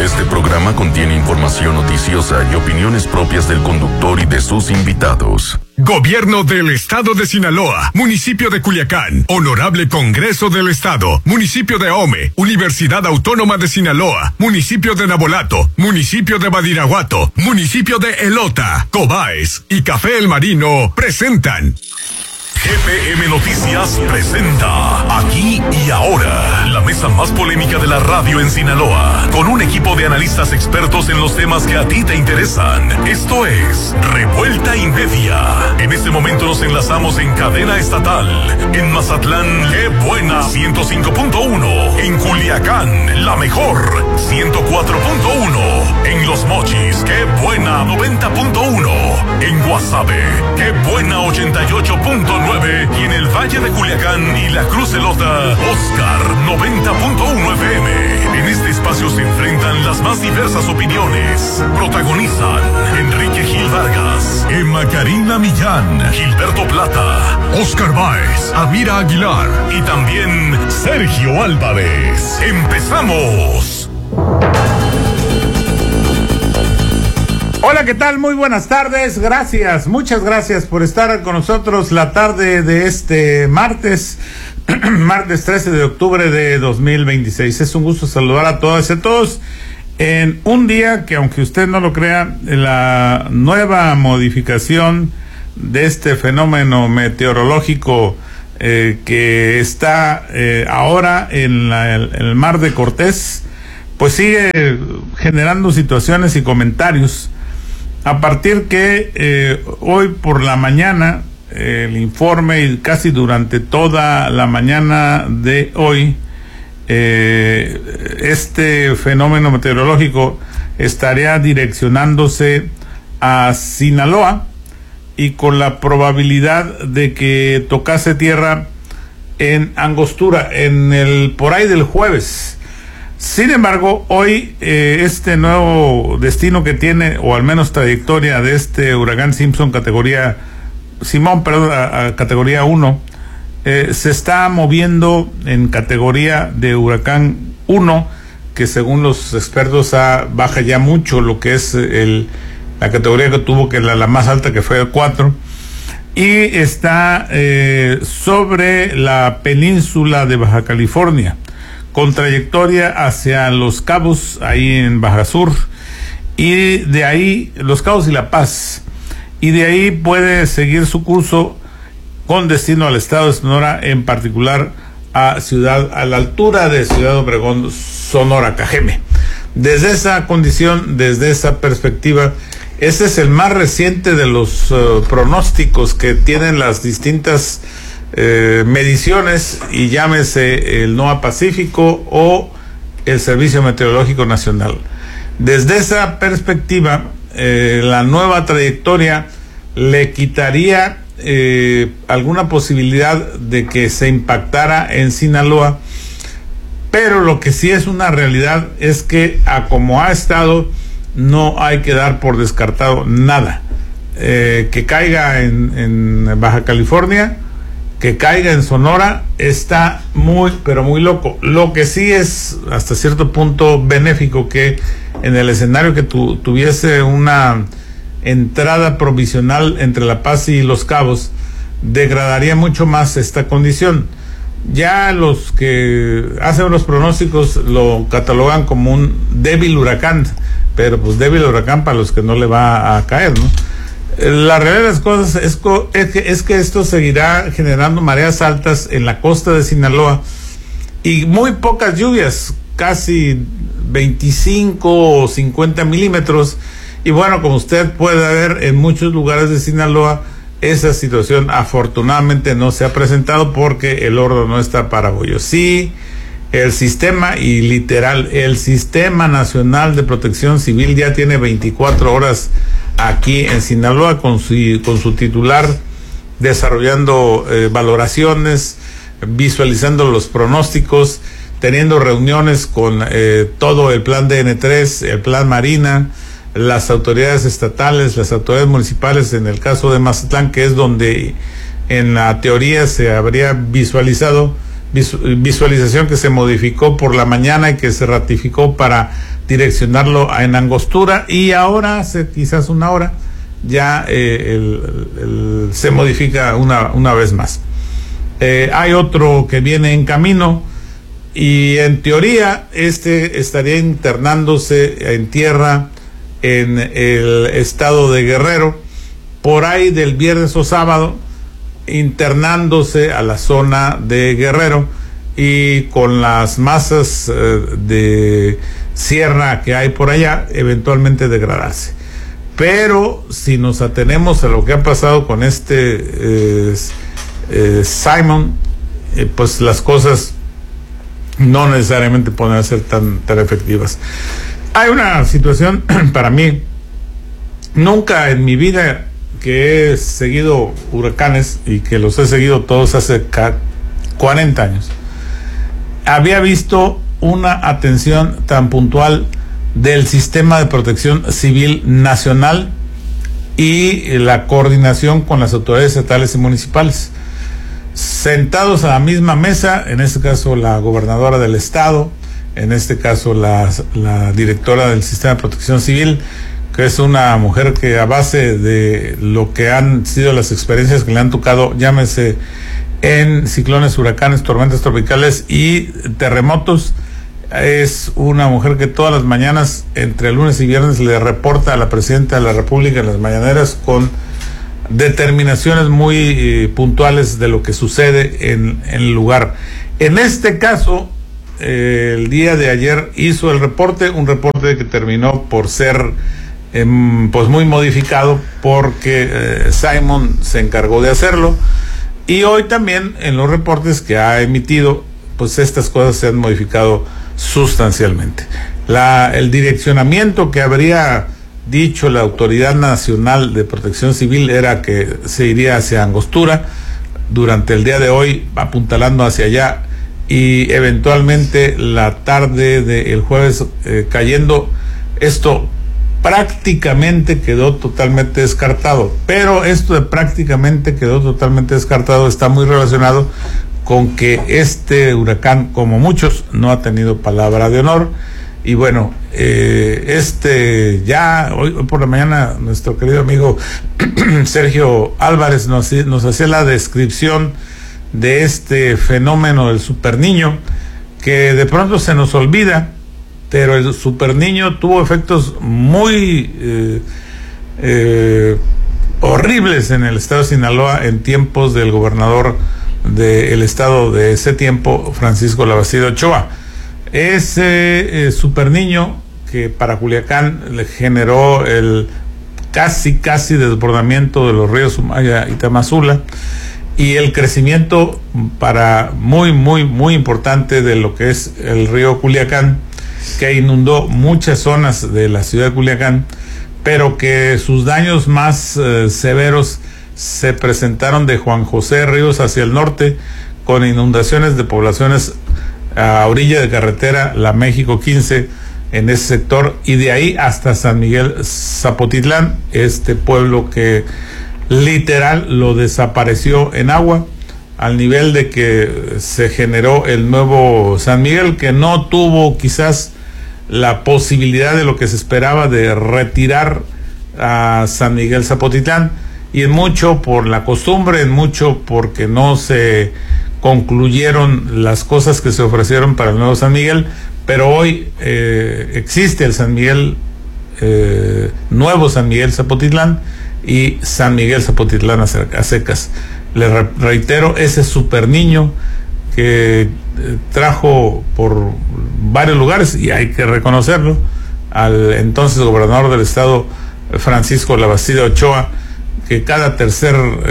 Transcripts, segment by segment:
Este programa contiene información noticiosa y opiniones propias del conductor y de sus invitados. Gobierno del Estado de Sinaloa, Municipio de Culiacán, Honorable Congreso del Estado, Municipio de Ome, Universidad Autónoma de Sinaloa, Municipio de Nabolato, Municipio de Badiraguato, Municipio de Elota, Cobaes y Café El Marino presentan GPM Noticias presenta Aquí y Ahora, la mesa más polémica de la radio en Sinaloa, con un equipo de analistas expertos en los temas que a ti te interesan. Esto es Revuelta y Media. En este momento nos enlazamos en cadena estatal. En Mazatlán, ¡qué buena! 105.1. En Culiacán, la mejor, 104.1. En Los Mochis, ¡qué buena! 90.1. En Guasave, ¡qué buena! 88.9. Y en el Valle de Culiacán y la Cruz Elota, Oscar 90.1 FM. En este espacio se enfrentan las más diversas opiniones. Protagonizan Enrique Gil Vargas, Emma Karina Millán, Gilberto Plata, Oscar Báez, Amira Aguilar y también Sergio Álvarez. ¡Empezamos! Hola, ¿qué tal? Muy buenas tardes, muchas gracias por estar con nosotros la tarde de este martes 13 de octubre de 2026. Es un gusto saludar a todas y a todos en un día que, aunque usted no lo crea, la nueva modificación de este fenómeno meteorológico que está ahora en el Mar de Cortés, pues sigue generando situaciones y comentarios. A partir que hoy por la mañana, el informe y casi durante toda la mañana de hoy, este fenómeno meteorológico estaría direccionándose a Sinaloa y con la probabilidad de que tocase tierra en Angostura por ahí del jueves. Sin embargo, hoy este nuevo destino que tiene, o al menos trayectoria de este huracán categoría 1, se está moviendo en categoría de huracán 1, que según los expertos baja ya mucho lo que es la categoría que tuvo, que la más alta, que fue el 4, y está sobre la península de Baja California, con trayectoria hacia Los Cabos, ahí en Baja Sur, y de ahí, Los Cabos y La Paz, y de ahí puede seguir su curso con destino al estado de Sonora, en particular a la altura de Ciudad Obregón, Sonora, Cajeme. Desde esa condición, desde esa perspectiva, ese es el más reciente de los pronósticos que tienen las distintas mediciones, y llámese el NOAA Pacífico o el Servicio Meteorológico Nacional. Desde esa perspectiva, la nueva trayectoria le quitaría alguna posibilidad de que se impactara en Sinaloa, pero lo que sí es una realidad es que, a como ha estado, no hay que dar por descartado nada. Que caiga en Baja California, que caiga en Sonora, está muy, pero muy loco. Lo que sí es hasta cierto punto benéfico, que en el escenario que tuviese una entrada provisional entre La Paz y Los Cabos, degradaría mucho más esta condición. Ya los que hacen los pronósticos lo catalogan como un débil huracán, pero pues débil huracán para los que no le va a caer, ¿no? La realidad de las cosas es que esto seguirá generando mareas altas en la costa de Sinaloa y muy pocas lluvias, casi 25 o 50 milímetros. Y bueno, como usted puede ver, en muchos lugares de Sinaloa esa situación afortunadamente no se ha presentado, porque el horno no está para bollos. Sí, el sistema, y literal, el Sistema Nacional de Protección Civil ya tiene 24 horas aquí en Sinaloa con su titular desarrollando valoraciones, visualizando los pronósticos, teniendo reuniones con todo el plan DN3, el plan Marina, las autoridades estatales, las autoridades municipales, en el caso de Mazatlán, que es donde en la teoría se habría visualización que se modificó por la mañana y que se ratificó para direccionarlo en angostura, y ahora, hace quizás una hora, ya se modifica una vez más. Hay otro que viene en camino, y en teoría estaría internándose en tierra en el estado de Guerrero, por ahí del viernes o sábado, internándose a la zona de Guerrero, y con las masas de sierra que hay por allá, eventualmente degradarse. Pero si nos atenemos a lo que ha pasado con Simon, pues las cosas no necesariamente pueden ser tan efectivas. Hay una situación para mí, nunca en mi vida que he seguido huracanes, y que los he seguido todos hace 40 años, había visto una atención tan puntual del Sistema de Protección Civil Nacional y la coordinación con las autoridades estatales y municipales, sentados a la misma mesa, en este caso la gobernadora del estado, en este caso la directora del Sistema de Protección Civil, que es una mujer que, a base de lo que han sido las experiencias que le han tocado, llámese en ciclones, huracanes, tormentas tropicales y terremotos, es una mujer que todas las mañanas, entre lunes y viernes, le reporta a la presidenta de la República en las mañaneras con determinaciones muy puntuales de lo que sucede en el lugar. En este caso, el día de ayer hizo el reporte, un reporte que terminó por ser pues muy modificado, porque Simon se encargó de hacerlo, y hoy también en los reportes que ha emitido, pues estas cosas se han modificado sustancialmente. El direccionamiento que habría dicho la Autoridad Nacional de Protección Civil era que se iría hacia Angostura, durante el día de hoy apuntalando hacia allá, y eventualmente la tarde del jueves cayendo. Esto prácticamente quedó totalmente descartado, pero esto de prácticamente quedó totalmente descartado está muy relacionado con que este huracán, como muchos, no ha tenido palabra de honor. Y bueno, ya hoy por la mañana nuestro querido amigo Sergio Álvarez nos hacía la descripción de este fenómeno del superniño, que de pronto se nos olvida, pero el superniño tuvo efectos muy horribles en el estado de Sinaloa en tiempos del gobernador del estado de ese tiempo, Francisco Labastida Ochoa. Ese superniño que para Culiacán le generó el casi desbordamiento de los ríos Sumaya y Tamazula, y el crecimiento para muy importante de lo que es el río Culiacán, que inundó muchas zonas de la ciudad de Culiacán, pero que sus daños más severos se presentaron de Juan José Ríos hacia el norte, con inundaciones de poblaciones a orilla de carretera, la México 15, en ese sector, y de ahí hasta San Miguel Zapotitlán, este pueblo que literal lo desapareció en agua, al nivel de que se generó el nuevo San Miguel, que no tuvo quizás la posibilidad de lo que se esperaba de retirar a San Miguel Zapotitlán, y en mucho por la costumbre, en mucho porque no se concluyeron las cosas que se ofrecieron para el nuevo San Miguel. Pero hoy existe el San Miguel, nuevo San Miguel Zapotitlán y San Miguel Zapotitlán a secas. Le reitero, ese super niño que trajo por varios lugares, y hay que reconocerlo, al entonces gobernador del estado, Francisco Labastida Ochoa, que cada tercer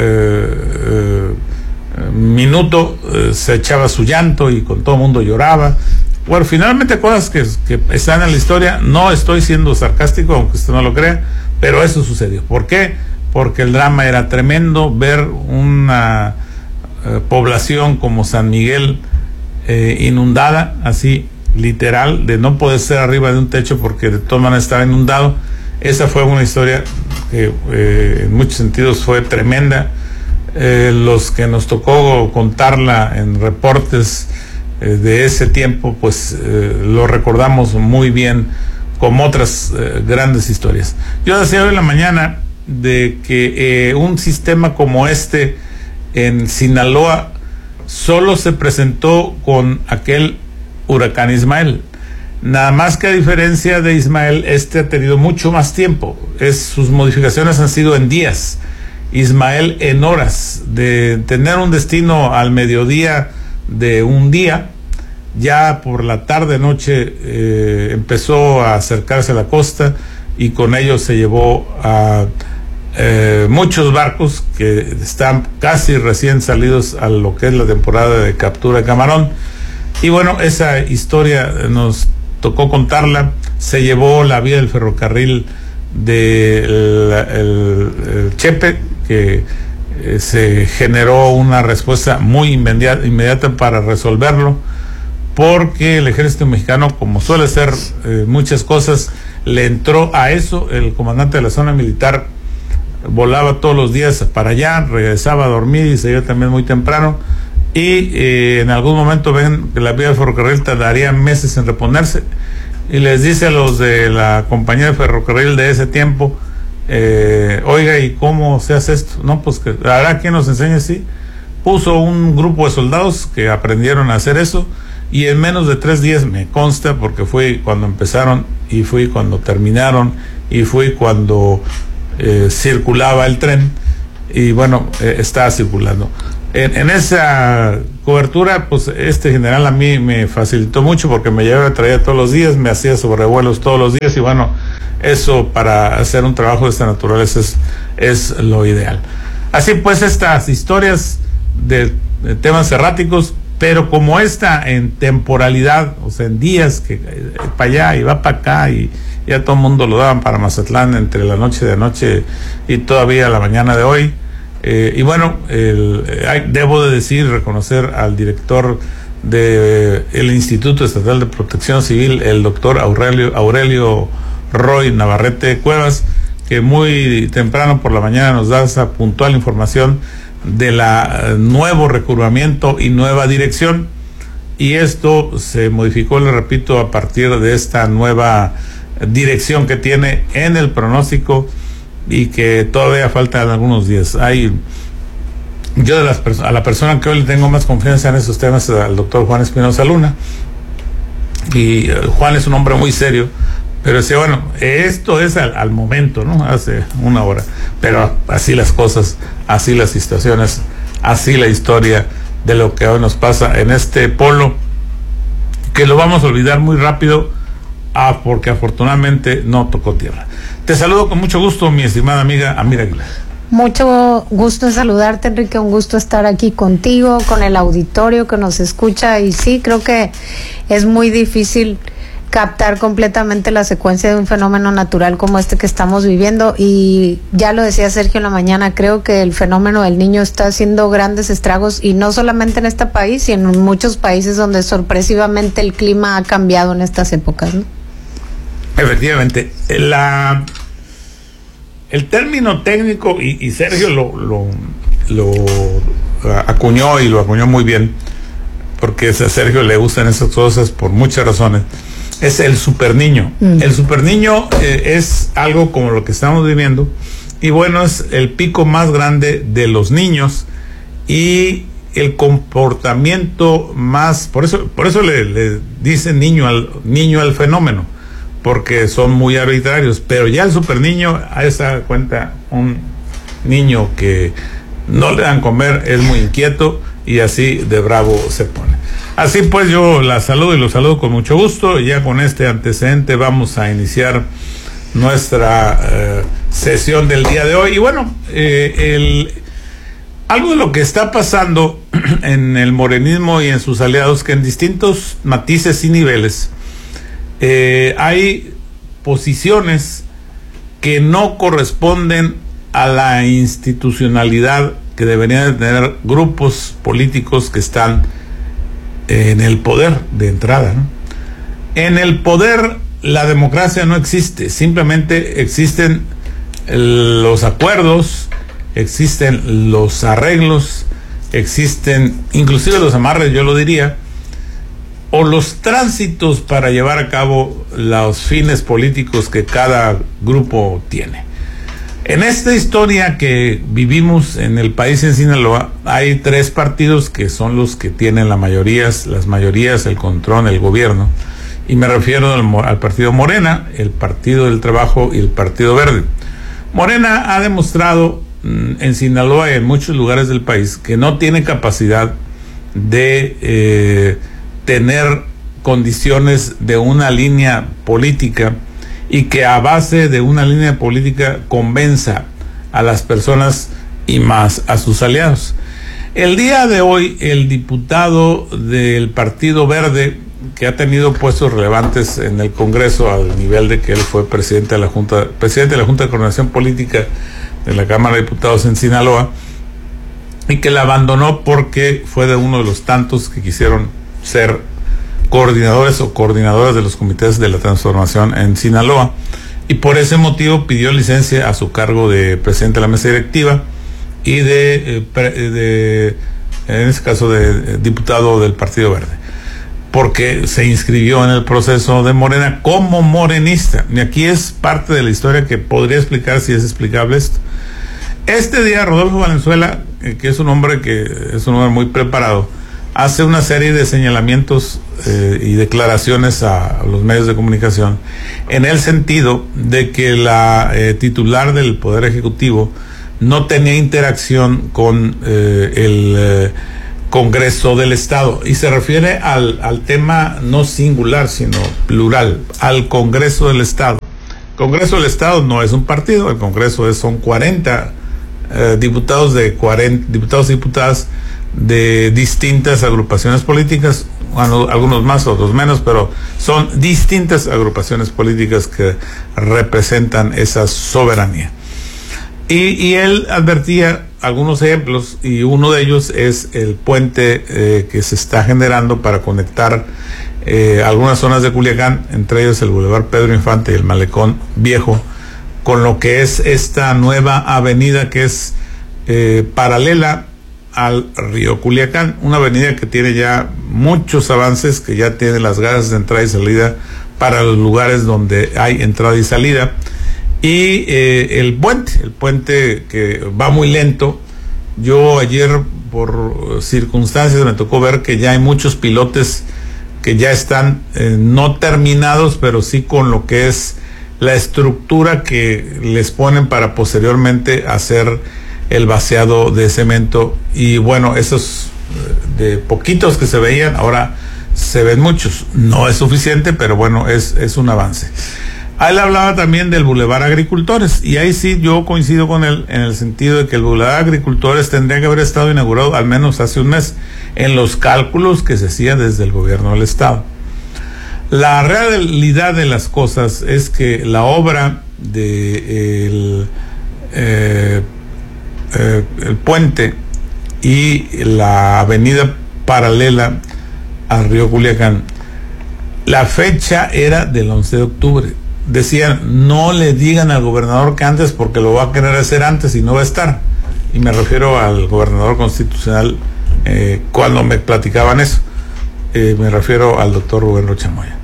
minuto se echaba su llanto y con todo el mundo lloraba. Bueno, finalmente cosas que están en la historia. No estoy siendo sarcástico, aunque usted no lo crea, pero eso sucedió. ¿Por qué? Porque el drama era tremendo. Ver una población como San Miguel inundada, así literal, de no poder ser arriba de un techo porque de todas maneras estaba inundado. Esa fue una historia que en muchos sentidos fue tremenda. Los que nos tocó contarla en reportes de ese tiempo, pues lo recordamos muy bien como otras grandes historias. Yo decía hoy en la mañana de que un sistema como este en Sinaloa solo se presentó con aquel huracán Ismael. Nada más que a diferencia de Ismael, este ha tenido mucho más tiempo. Sus modificaciones han sido en días. Ismael en horas. De tener un destino al mediodía de un día, ya por la tarde noche empezó a acercarse a la costa y con ello se llevó a muchos barcos que están casi recién salidos a lo que es la temporada de captura de camarón. Y bueno, esa historia nos tocó contarla. Se llevó la vía del ferrocarril del Chepe, que se generó una respuesta muy inmediata para resolverlo, porque el ejército mexicano, como suele ser muchas cosas, le entró a eso. El comandante de la zona militar volaba todos los días para allá, regresaba a dormir y se iba también muy temprano, y en algún momento ven que la vía del ferrocarril tardaría meses en reponerse, y les dice a los de la compañía de ferrocarril de ese tiempo, oiga, ¿y cómo se hace esto? No, pues que habrá quien nos enseñe. Sí, puso un grupo de soldados que aprendieron a hacer eso, y en menos de 3 días, me consta, porque fui cuando empezaron y fui cuando terminaron y fui cuando circulaba el tren, y bueno, estaba circulando. En esa cobertura, pues este general a mí me facilitó mucho, porque me llevaba, traía todos los días, me hacía sobrevuelos todos los días, y bueno, eso para hacer un trabajo de esta naturaleza es lo ideal. Así pues, estas historias de temas erráticos, pero como esta en temporalidad, o sea, en días, que para allá y va para acá, y ya todo el mundo lo daban para Mazatlán entre la noche de anoche y todavía la mañana de hoy. Y bueno, debo de decir, reconocer al director del Instituto Estatal de Protección Civil, el doctor Aurelio Roy Navarrete Cuevas, que muy temprano por la mañana nos da esa puntual información de la nuevo recurvamiento y nueva dirección, y esto se modificó, le repito, a partir de esta nueva dirección que tiene en el pronóstico, y que todavía faltan algunos días. Yo a la persona que hoy le tengo más confianza en esos temas es al doctor Juan Espinosa Luna, y Juan es un hombre muy serio, pero decía, bueno, esto es al momento, ¿no? Hace una hora, pero así las cosas, así las situaciones, así la historia de lo que hoy nos pasa en este polo, que lo vamos a olvidar muy rápido, porque afortunadamente no tocó tierra. Te saludo con mucho gusto, mi estimada amiga Amira Aguilar. Mucho gusto en saludarte, Enrique, un gusto estar aquí contigo, con el auditorio que nos escucha, y sí, creo que es muy difícil captar completamente la secuencia de un fenómeno natural como este que estamos viviendo, y ya lo decía Sergio en la mañana, creo que el fenómeno del Niño está haciendo grandes estragos, y no solamente en este país, sino en muchos países donde sorpresivamente el clima ha cambiado en estas épocas, ¿no? Efectivamente, el término técnico, y Sergio lo acuñó, y lo acuñó muy bien, porque a Sergio le gustan esas cosas por muchas razones, es el superniño. El superniño es algo como lo que estamos viviendo, y bueno, es el pico más grande de los niños, y el comportamiento más, por eso le dicen niño al fenómeno, porque son muy arbitrarios. Pero ya el superniño, a esa cuenta, un niño que no le dan comer es muy inquieto, y así de bravo se pone. Así pues, yo la saludo y lo saludo con mucho gusto, y ya con este antecedente vamos a iniciar nuestra sesión del día de hoy. Y bueno, algo de lo que está pasando en el morenismo y en sus aliados, que en distintos matices y niveles hay posiciones que no corresponden a la institucionalidad que deberían de tener grupos políticos que están en el poder de entrada, ¿no? En el poder la democracia no existe, simplemente existen los acuerdos, existen los arreglos, existen inclusive los amarres, yo lo diría, o los tránsitos para llevar a cabo los fines políticos que cada grupo tiene. En esta historia que vivimos en el país, en Sinaloa, hay 3 partidos que son los que tienen las mayorías, el control, el gobierno, y me refiero al partido Morena, el Partido del Trabajo y el Partido Verde. Morena ha demostrado en Sinaloa y en muchos lugares del país que no tiene capacidad de tener condiciones de una línea política y que a base de una línea política convenza a las personas y más a sus aliados. El día de hoy, el diputado del Partido Verde, que ha tenido puestos relevantes en el Congreso al nivel de que él fue presidente de la Junta de Coordinación Política de la Cámara de Diputados en Sinaloa, y que la abandonó porque fue de uno de los tantos que quisieron ser coordinadores o coordinadoras de los comités de la transformación en Sinaloa, y por ese motivo pidió licencia a su cargo de presidente de la mesa directiva y en este caso de diputado del Partido Verde, porque se inscribió en el proceso de Morena como morenista. Y aquí es parte de la historia que podría explicar si es explicable esto. Este día Rodolfo Valenzuela, que es un hombre muy preparado, hace una serie de señalamientos y declaraciones a los medios de comunicación en el sentido de que la titular del Poder Ejecutivo no tenía interacción con el Congreso del Estado, y se refiere al tema no singular sino plural, al Congreso del Estado. El Congreso del Estado no es un partido, el Congreso son 40 diputados y diputadas de distintas agrupaciones políticas, bueno, algunos más, otros menos, pero son distintas agrupaciones políticas que representan esa soberanía. Y él advertía algunos ejemplos, y uno de ellos es el puente que se está generando para conectar algunas zonas de Culiacán, entre ellos el Boulevard Pedro Infante y el Malecón Viejo, con lo que es esta nueva avenida que es paralela al río Culiacán, una avenida que tiene ya muchos avances, que ya tiene las gases de entrada y salida para los lugares donde hay entrada y salida, y el puente que va muy lento. Yo ayer por circunstancias me tocó ver que ya hay muchos pilotes que ya están no terminados, pero sí con lo que es la estructura que les ponen para posteriormente hacer el vaciado de cemento. Y bueno, esos de poquitos que se veían, ahora se ven muchos. No es suficiente, pero bueno, es un avance. Él hablaba también del Boulevard Agricultores, y ahí sí yo coincido con él en el sentido de que el Boulevard Agricultores tendría que haber estado inaugurado al menos hace un mes, en los cálculos que se hacían desde el gobierno del Estado. La realidad de las cosas es que la obra de el puente y la avenida paralela al río Culiacán, la fecha era del 11 de octubre. Decían, no le digan al gobernador que antes, porque lo va a querer hacer antes y no va a estar. Y me refiero al gobernador constitucional cuando me platicaban eso. Me refiero al doctor Rubén Rocha Moya.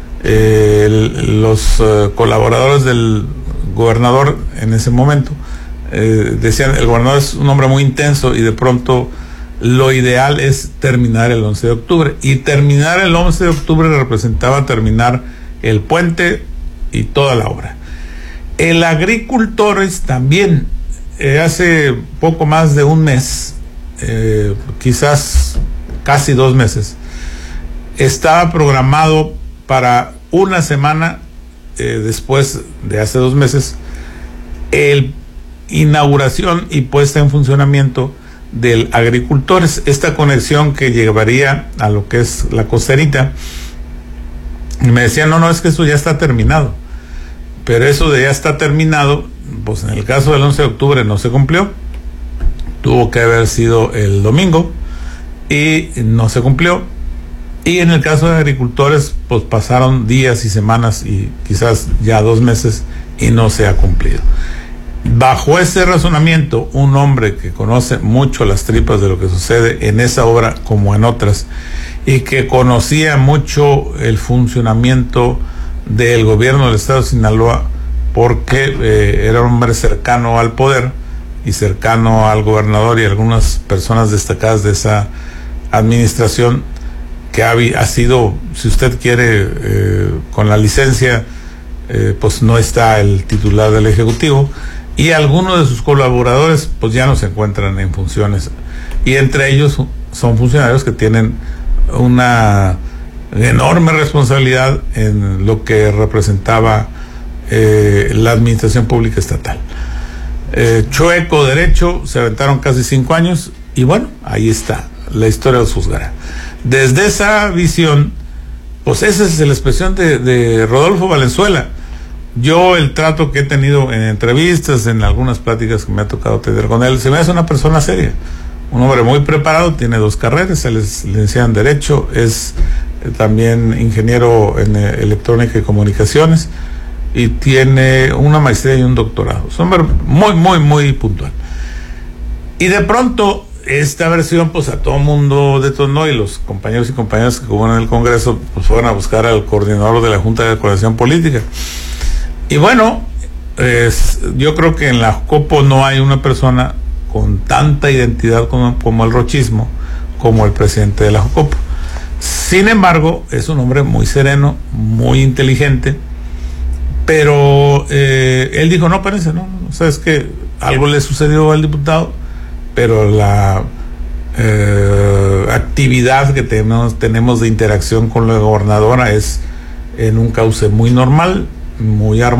Los colaboradores del gobernador en ese momento decían, el gobernador es un hombre muy intenso y de pronto lo ideal es terminar el 11 de octubre. Y terminar el 11 de octubre representaba terminar el puente y toda la obra. El Agricultores también, hace poco más de un mes, quizás casi 2 meses, estaba programado para una semana después de hace 2 meses el inauguración y puesta en funcionamiento del Agricultores, esta conexión que llevaría a lo que es la costerita. Y me decían, no, es que eso ya está terminado. Pero eso de ya está terminado, pues en el caso del 11 de octubre no se cumplió. Tuvo que haber sido el domingo y no se cumplió. Y en el caso de Agricultores, pues pasaron días y semanas y quizás ya 2 meses y no se ha cumplido. Bajo ese razonamiento, un hombre que conoce mucho las tripas de lo que sucede en esa obra como en otras, y que conocía mucho el funcionamiento del gobierno del estado de Sinaloa, porque era un hombre cercano al poder y cercano al gobernador y algunas personas destacadas de esa administración, que ha sido, si usted quiere, con la licencia, pues no está el titular del Ejecutivo, y algunos de sus colaboradores pues ya no se encuentran en funciones, y entre ellos son funcionarios que tienen una enorme responsabilidad en lo que representaba la administración pública estatal. Chueco derecho, se aventaron casi 5 años, y bueno, ahí está, la historia los juzgará. Desde esa visión, pues esa es la expresión de Rodolfo Valenzuela. Yo, el trato que he tenido en entrevistas, en algunas pláticas que me ha tocado tener con él, se me hace una persona seria, un hombre muy preparado, tiene 2 carreras, él es licenciado en Derecho, es también ingeniero en electrónica y comunicaciones, y tiene una maestría y un doctorado. Es un hombre muy puntual. Y de pronto, esta versión, pues a todo mundo detonó, y los compañeros y compañeras que jugaron en el Congreso, pues fueron a buscar al coordinador de la Junta de Coordinación Política. Y bueno, yo creo que en la Jocopo no hay una persona con tanta identidad como el rochismo, como el presidente de la Jocopo. Sin embargo, es un hombre muy sereno, muy inteligente, pero él dijo, no, parece, no, sabes que algo le sucedió al diputado, pero la actividad que tenemos de interacción con la gobernadora es en un cauce muy normal, muy armónico.